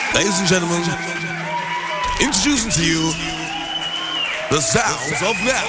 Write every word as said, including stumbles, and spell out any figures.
Ladies and gentlemen, introducing to you the sounds of now.